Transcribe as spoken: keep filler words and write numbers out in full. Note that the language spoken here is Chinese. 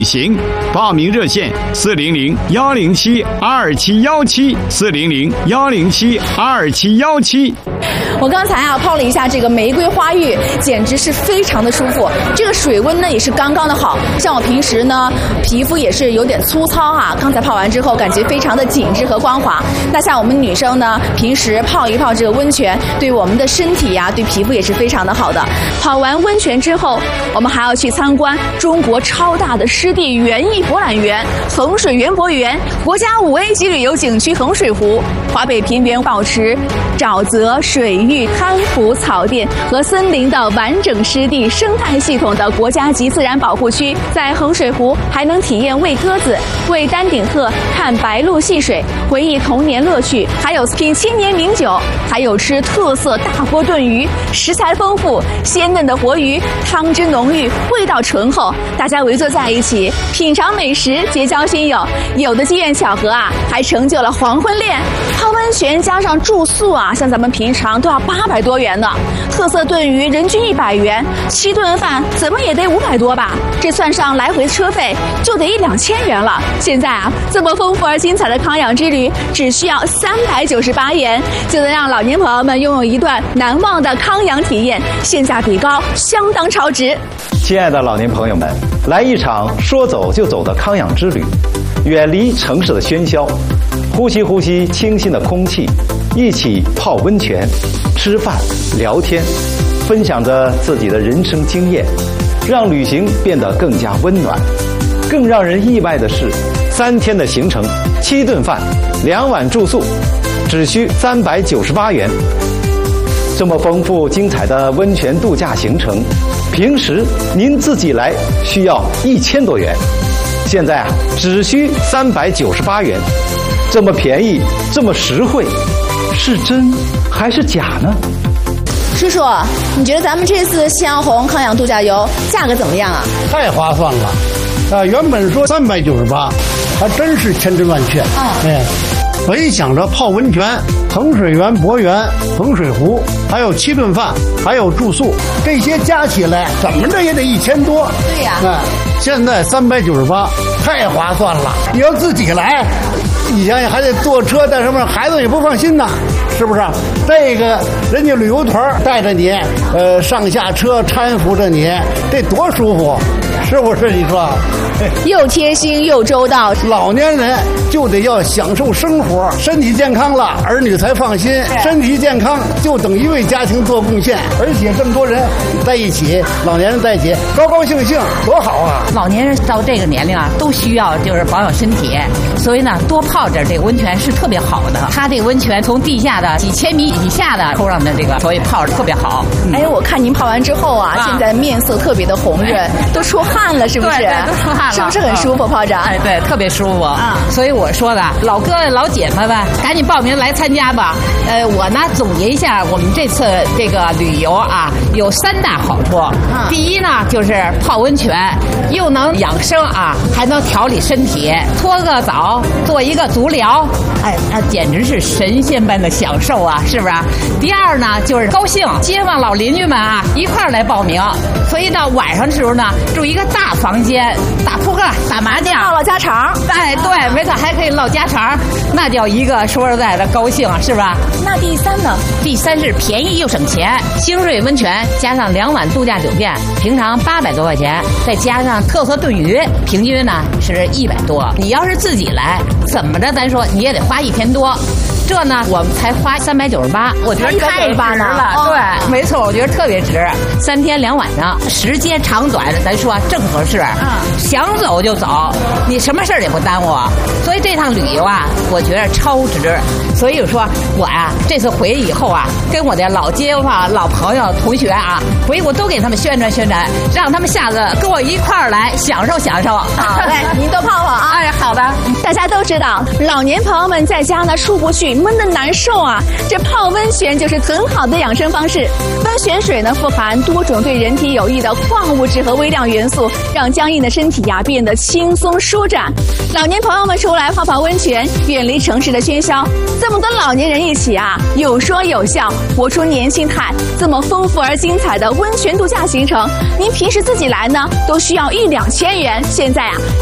行报名热线四零零幺零七二七幺七四零零幺零七二七幺七。 我刚才啊泡了一下这个玫瑰花浴，简直是非常的舒服。这个水温呢也是刚刚的好，像我平时呢皮肤也是有点粗糙哈、啊，刚才泡完之后感觉非常的紧致和光滑。那像我们女生呢，平时泡一泡这个温泉，对我们的身体呀、啊，对皮肤也是非常的好的。泡完温泉之后，我们还要去参观中国超大的湿地园艺博览园——衡水园博园，国家五 A 级旅游景区衡水湖，华北平原保持沼泽、水域、滩湖、草甸和森林的完整湿地生态系统的国家级自然保护区。在衡水湖还能体验喂鸽子、喂丹顶鹤、看白鹭戏水，回忆童年乐趣，还有品青年名酒，还有吃特色大锅炖鱼，食材丰富，鲜嫩的活鱼，汤汁浓郁，味道醇厚，大家围坐在一起品尝美食，结交新友。有的机缘巧合啊，还成就了黄昏恋。泡温泉加上住宿啊，像咱们平常都要八百多元呢。特色炖鱼人均一百元，七顿饭怎么也得五百多吧？这算上来回车费就得一两千元了。现在啊，这么丰富而精彩的康养之旅，只需要三百九十八元，就能让老年朋友们拥有一段难忘的康养体验，性价比高，相当超值。 亲爱的老年朋友们，来一场说走就走的康养之旅，远离城市的喧嚣，呼吸呼吸清新的空气，一起泡温泉、吃饭、聊天，分享着自己的人生经验，让旅行变得更加温暖。更让人意外的是，三天的行程，七顿饭，两晚住宿，只需三百九十八元。这么丰富精彩的温泉度假行程，平时您自己来需要一千多元，现在啊只需三百九十八元，这么便宜，这么实惠，是真还是假呢？ 叔叔，你觉得咱们这次夕阳红康养度假游价格怎么样啊？ 太划算了，啊，原本说三百九十八，还真是千真万确。啊，哎，我一想着泡温泉，衡水园博园、衡水湖，还有七顿饭，还有住宿，这些加起来怎么着也得一千多。 对呀， 哎，现在三百九十八，太划算了。你要自己来，你想想还得坐车带什么，孩子也不放心呐，是不是？这个人家旅游团带着你，呃，上下车搀扶着你，这多舒服，是不是？你说？ 又贴心又周到。 老年人就得要享受生活，身体健康了，儿女才放心。身体健康就等于为家庭做贡献，而且这么多人在一起，老年人在一起，高高兴兴，多好啊！ 老年人到这个年龄啊，都需要就是保养身体，所以呢，多泡点这个温泉是特别好的。它这个温泉从地下的几千米以下的沟上的这个，所以泡着特别好。 嗯、哎，我看您泡完之后啊，啊现在面色特别的红润，都出汗了，是不是？ 对对，都出汗了。 是不是很舒服泡着？ 哎，对，特别舒服啊！所以我说的，老哥老姐们们，赶紧报名来参加吧。呃，我呢总结一下，我们这次这个旅游啊，有三大好处。嗯、第一呢，就是泡温泉，又能养生啊，还能调理身体，搓个澡，做一个足疗，哎，那简直是神仙般的享受啊，是不是？第二呢，就是高兴，街坊老邻居们啊一块儿来报名，所以到晚上的时候呢，住一个大房间。打扑克、打麻将、 唠唠家常， 哎，对，没错，还可以唠家常，那叫一个说实在的高兴，是吧？ 那第三呢？ 第三是便宜又省钱，星瑞温泉加上两晚度假酒店，平常八百多块钱，再加上特色炖鱼，平均呢是一百多。你要是自己来，怎么着？咱说你也得花一千多。这呢，我们才花三百九十八，我觉得太值了。哦、对，没错，我觉得特别值。三天两晚上，时间长短，咱说正合适。嗯，想走就走，你什么事儿也不耽误。所以这趟旅游啊，我觉得超值。所以说我呀、啊，这次回以后啊，跟我的老街坊、老朋友、同学啊，回我都给他们宣传宣传，让他们下次跟我一块儿来享受享受。 好嘞，您多泡泡啊！ 哎，好的。 大家都知道，老年朋友们在家呢出不去。 闷的难受啊！这泡温泉就是很好的养生方式。温泉水呢，富含多种对人体有益的矿物质和微量元素，让僵硬的身体呀变得轻松舒展。老年朋友们出来泡泡温泉，远离城市的喧嚣。这么多老年人一起啊，有说有笑，活出年轻态。这么丰富而精彩的温泉度假行程，您平时自己来呢，都需要一两千元。现在啊。